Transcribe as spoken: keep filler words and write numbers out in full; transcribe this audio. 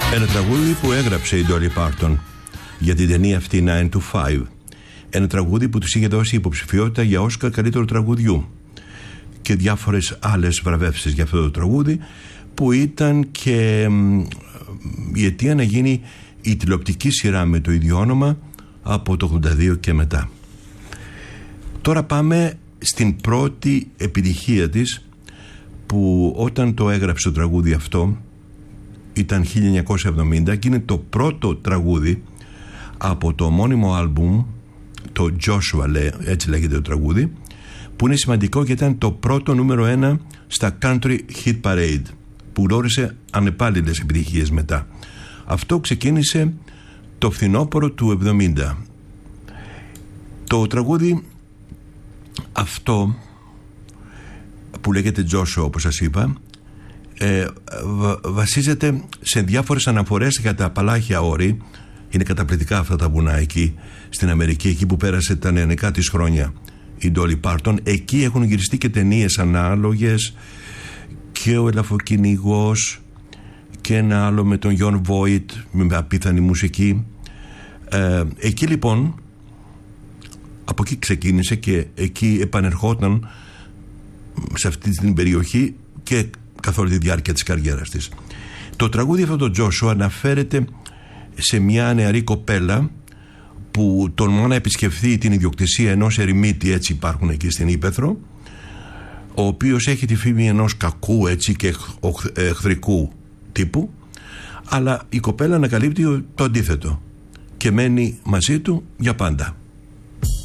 Ένα τραγούδι που έγραψε η Dolly Parton για την ταινία αυτή nine to five. Ένα τραγούδι που της είχε δώσει υποψηφιότητα για Όσκαρ καλύτερου τραγουδιού και διάφορες άλλες βραβεύσεις για αυτό το τραγούδι, που ήταν και η αιτία να γίνει η τηλεοπτική σειρά με το ίδιο όνομα από το ογδόντα δύο και μετά. Τώρα πάμε στην πρώτη επιτυχία της, που όταν το έγραψε το τραγούδι αυτό ήταν χίλια εννιακόσια εβδομήντα και είναι το πρώτο τραγούδι από το ομώνυμο άλμπουμ, το Joshua, έτσι λέγεται το τραγούδι, που είναι σημαντικό γιατί ήταν το πρώτο νούμερο ένα στα Country Hit Parade, που γνώρισε ανεπάλληλες επιτυχίες μετά. Αυτό ξεκίνησε το φθινόπωρο του εβδομήντα. Το τραγούδι αυτό που λέγεται Joshua, όπως σας είπα, ε, βα, βασίζεται σε διάφορες αναφορές για τα Απαλάχια όρη. Είναι καταπληκτικά αυτά τα βουνά εκεί στην Αμερική, εκεί που πέρασε τα νεανικά της χρόνια η Dolly Parton. Εκεί έχουν γυριστεί και ταινίες ανάλογες, και ο Ελαφοκυνηγός και ένα άλλο με τον John Voight με απίθανη μουσική. ε, εκεί λοιπόν, από εκεί ξεκίνησε και εκεί επανερχόταν σε αυτή την περιοχή και καθ' όλη τη διάρκεια της καριέρας της. Το τραγούδι αυτό το Joshua αναφέρεται σε μια νεαρή κοπέλα που τολμά να επισκεφθεί την ιδιοκτησία ενός ερημίτη, έτσι υπάρχουν εκεί στην Ύπαιθρο, ο οποίος έχει τη φήμη ενός κακού, έτσι, και εχθρικού τύπου, αλλά η κοπέλα ανακαλύπτει το αντίθετο και μένει μαζί του για πάντα.